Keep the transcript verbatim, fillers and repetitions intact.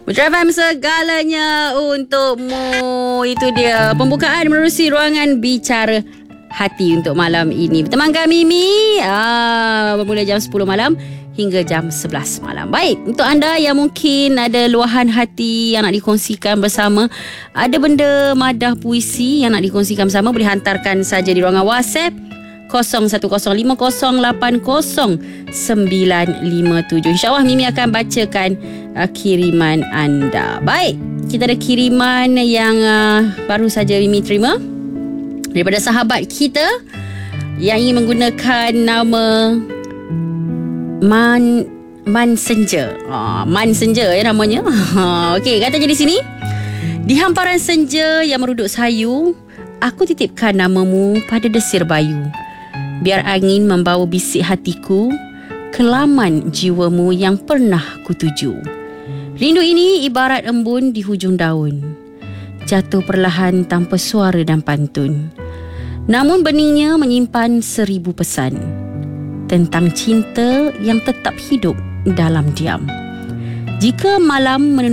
Putra F M segalanya untukmu. Itu dia pembukaan menerusi ruangan bicara hati untuk malam ini. Bertemankan Mimi ah, bermula jam sepuluh malam hingga jam sebelas malam. Baik, untuk anda yang mungkin ada luahan hati yang nak dikongsikan bersama, ada benda madah puisi yang nak dikongsikan bersama, boleh hantarkan saja di ruangan WhatsApp kosong satu kosong lima kosong lapan kosong sembilan lima tujuh. InsyaAllah Mimi akan bacakan uh, kiriman anda. Baik, kita ada kiriman yang uh, baru saja Mimi terima daripada sahabat kita yang ingin menggunakan nama Man Man Senja. Oh, Man Senja ya namanya. Okey, katanya di sini, di hamparan senja yang meruduk sayu, aku titipkan namamu pada desir bayu. Biar angin membawa bisik hatiku ke laman jiwamu yang pernah kutuju. Rindu ini ibarat embun di hujung daun, jatuh perlahan tanpa suara dan pantun. Namun beningnya menyimpan seribu pesan tentang cinta yang tetap hidup dalam diam. Jika malam menentukan